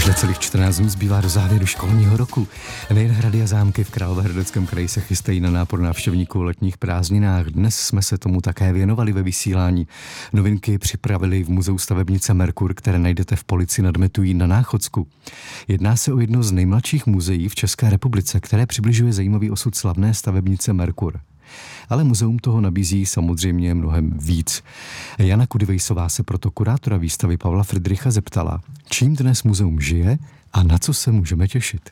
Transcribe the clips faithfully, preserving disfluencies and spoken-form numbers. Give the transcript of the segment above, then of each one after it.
Necelých čtrnáct dní zbývá do závěru školního roku. Nejen hrady a zámky v Královéhradeckém kraji se chystají na nápor návštěvníků o letních prázdninách. Dnes jsme se tomu také věnovali ve vysílání. Novinky připravili v Muzeu stavebnice Merkur, které najdete v Polici nad Metují na Náchodsku. Jedná se o jedno z nejmladších muzeí v České republice, které přibližuje zajímavý osud slavné stavebnice Merkur. Ale muzeum toho nabízí samozřejmě mnohem víc. Jana Kudivejsová se proto kurátora výstavy Pavla Fridricha zeptala, čím dnes muzeum žije a na co se můžeme těšit.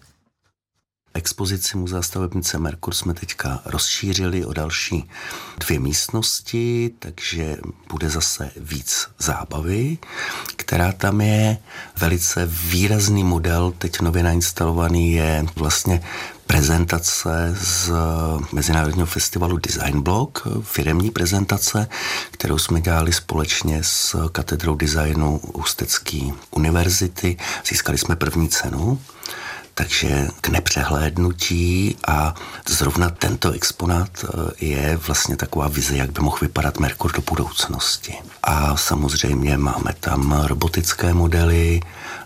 Expozici Muzea stavebnice Merkur jsme teďka rozšířili o další dvě místnosti, takže bude zase víc zábavy, která tam je. Velice výrazný model, teď nově nainstalovaný, je vlastně prezentace z Mezinárodního festivalu Design Block, firemní prezentace, kterou jsme dělali společně s katedrou designu Ústecké univerzity. Získali jsme první cenu. Takže k nepřehlédnutí a zrovna tento exponát je vlastně taková vize, jak by mohl vypadat Merkur do budoucnosti. A samozřejmě máme tam robotické modely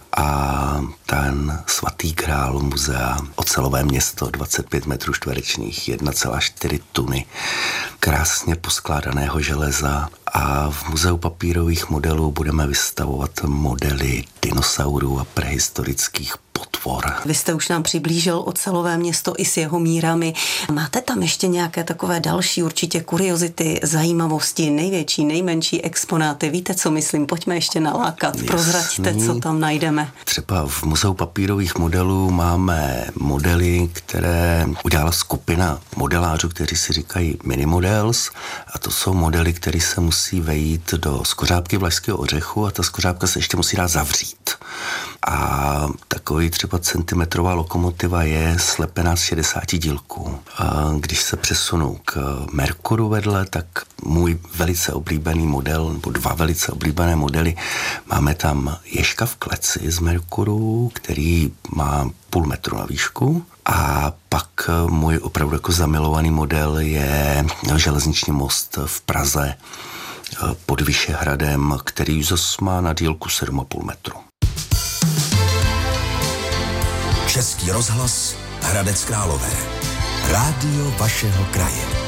a ten svatý grál muzea, ocelové město, dvacet pět metrů čtverečních, jedna celá čtyři tuny krásně poskládaného železa. A v Muzeu papírových modelů budeme vystavovat modely dinosaurů a prehistorických potvor. Vy jste už nám přiblížil ocelové město i s jeho mírami. Máte tam ještě nějaké takové další určitě kuriozity, zajímavosti, největší, nejmenší exponáty? Víte, co myslím? Pojďme ještě nalákat. Jasný. Prozraďte, co tam najdeme. Třeba v Muzeu papírových modelů máme modely, které udělala skupina modelářů, kteří si říkají minimodels, a to jsou modely, které se musí vejít do skořápky vlašského ořechu a ta skořápka se ještě musí dát zavřít. A takový třeba centimetrová lokomotiva je slepená z šedesáti dílků. A když se přesunu k Merkuru vedle, tak můj velice oblíbený model, nebo dva velice oblíbené modely, máme tam ježka v kleci z Merkuru, který má půl metru na výšku. A pak můj opravdu jako zamilovaný model je železniční most v Praze pod Vyšehradem, který zase má na dílku sedm a půl metru. Český rozhlas Hradec Králové. Rádio vašeho kraje.